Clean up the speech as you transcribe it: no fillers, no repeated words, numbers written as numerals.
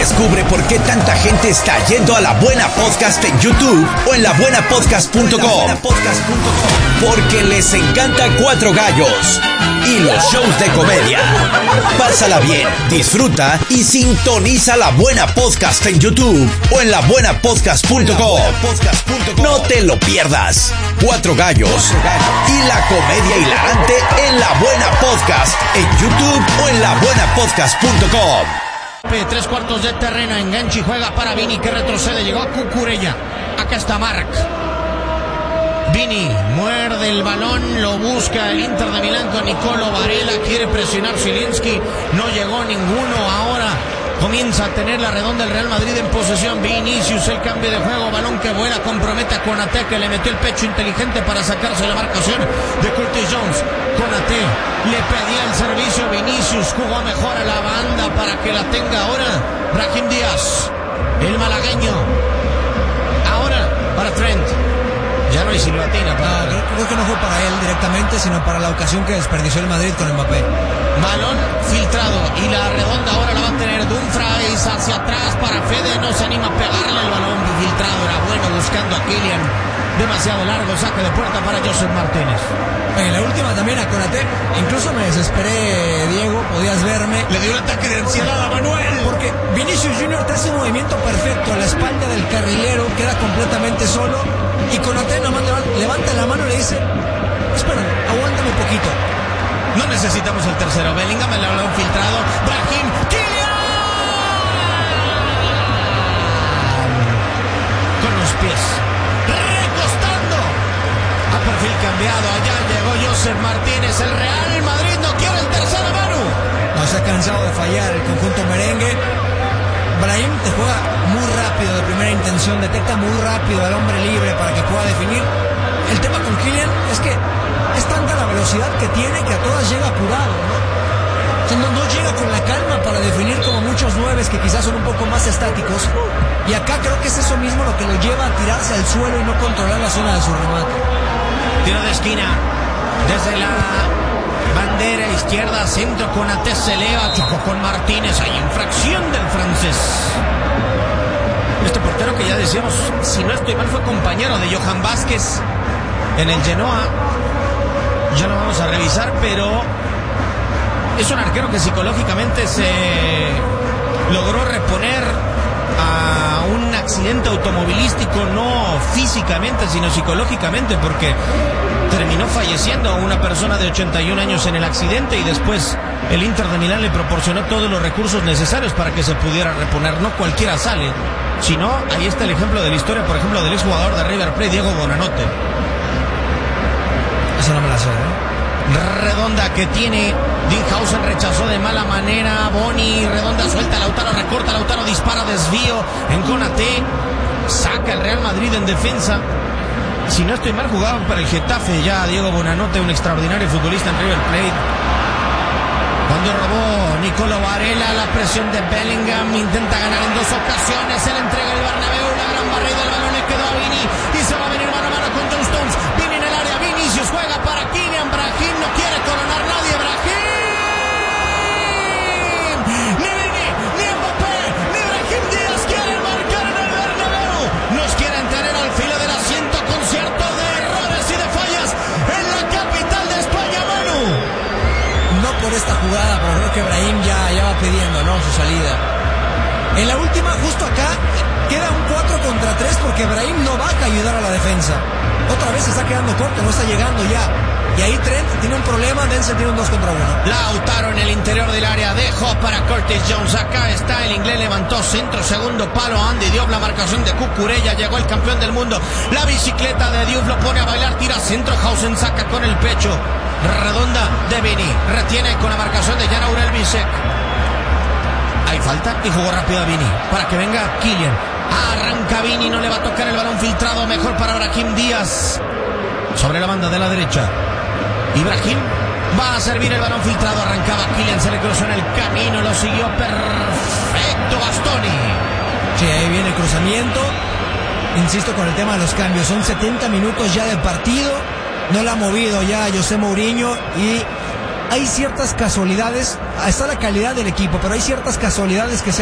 Descubre por qué tanta gente está yendo a La Buena Podcast en YouTube o en labuenapodcast.com. Porque les encanta Cuatro Gallos y los shows de comedia. Pásala bien, disfruta y sintoniza La Buena Podcast en YouTube o en labuenapodcast.com. No te lo pierdas. Cuatro Gallos y la comedia hilarante en La Buena Podcast en YouTube o en labuenapodcast.com. Tres cuartos de terreno, enganche y juega para Vini, que retrocede, llegó a Cucurella. Acá está Marc. Vini muerde el balón, lo busca el Inter de Milán con Nicolo Varela, quiere presionar Zielinski, no llegó ninguno. Ahora comienza a tener la redonda el Real Madrid en posesión. Vinicius, el cambio de juego, balón que vuela, compromete a Konaté, que le metió el pecho inteligente para sacarse la marcación de Curtis Jones. Konaté le pedía el servicio, Vinicius jugó mejor a la banda para que la tenga ahora Brahim Díaz, el malagueño. Ahora para Trent. Ya no hay silbatina para... Creo que no fue para él directamente, sino para la ocasión que desperdició el Madrid con Mbappé. Balón filtrado y la redonda ahora la va a tener Dumfries hacia atrás para Fede, no se anima a pegarle el balón filtrado, era bueno buscando a Kylian, demasiado largo, saque de puerta para Joseph Martínez. En la última también a Konaté, incluso me desesperé, Diego, podías verme. Le dio un ataque de ansiedad a Manuel. Porque Vinicius Junior te hace un movimiento perfecto a la espalda del carrilero, queda completamente solo, y Konaté nomás levanta la mano y le dice: espera, aguántame un poquito. No necesitamos el tercero. Bellingham, el balón filtrado. Brahim, Kylian. Con los pies. Recostando. A perfil cambiado. Allá llegó Joseph Martínez. El Real Madrid no quiere el tercero, Manu. No se ha cansado de fallar el conjunto merengue. Brahim te juega muy rápido de primera intención. Detecta muy rápido al hombre libre para que pueda definir. El tema con Kylian es que es tanta la velocidad que tiene que a todas llega apurado, ¿no? O sea, no llega con la calma para definir como muchos nueves que quizás son un poco más estáticos. Y acá creo que es eso mismo lo que lo lleva a tirarse al suelo y no controlar la zona de su remate. Tiro de esquina. Desde la bandera izquierda, centro, Konaté se eleva, chocó con Martínez. Hay infracción del francés. Este portero que ya decíamos, si no estoy mal, fue compañero de Johan Vázquez en el Genoa. Ya lo vamos a revisar, pero es un arquero que psicológicamente se logró reponer a un accidente automovilístico, no físicamente, sino psicológicamente, porque terminó falleciendo una persona de 81 años en el accidente y después el Inter de Milán le proporcionó todos los recursos necesarios para que se pudiera reponer. No cualquiera sale, sino ahí está el ejemplo de la historia, por ejemplo, del exjugador de River Plate, Diego Bonanote. Eso no me la sé, Redonda que tiene Dinhausen, rechazó de mala manera Boni, redonda suelta, Lautaro recorta, Lautaro dispara, desvío en Konaté, saca el Real Madrid en defensa. Si no estoy mal, jugaban para el Getafe ya Diego Bonanote, un extraordinario futbolista en River Plate. Cuando robó Nicolo Varela, la presión de Bellingham, intenta ganar en dos ocasiones, se le entrega el Bernabéu, la gran barrida del balón le quedó a Vini y se va a venir mano a mano con John Stones. Vini en el área, Vinicius juega para Kylian, Brahim no quiere coronar nadie, Brahim. Ni Vini, ni Mbappé, ni Brahim Díaz quieren marcar en el Bernabéu. Nos quieren tener al filo del asiento, concierto de errores y de fallas en la capital de España, Manu. No por esta jugada, pero creo que Brahim ya va pidiendo, ¿no?, su salida. En la última, justo acá, queda un 4 contra 3 porque Brahim no baja a ayudar a la defensa. Otra vez se está quedando corto, no está llegando ya. Y ahí Trent tiene un problema, Denzel tiene un 2 contra 1. Lautaro en el interior del área, dejó para Curtis Jones. Acá está el inglés, levantó centro, segundo palo, Andy Diop, la marcación de Cucurella, llegó el campeón del mundo. La bicicleta de Diop lo pone a bailar, tira centro, Hausen saca con el pecho. Redonda de Vini, retiene con la marcación de Jan Aurel Bisek. Hay falta y jugó rápido a Vini para que venga Kylian. Arranca Vini, no le va a tocar el balón filtrado, mejor para Brahim Díaz. Sobre la banda de la derecha. Ibrahim va a servir el balón filtrado, arrancaba Kylian, se le cruzó en el camino, lo siguió perfecto Bastoni. Sí, ahí viene el cruzamiento. Insisto con el tema de los cambios, son 70 minutos ya de partido, no la ha movido ya José Mourinho y hay ciertas casualidades, está la calidad del equipo, pero hay ciertas casualidades que se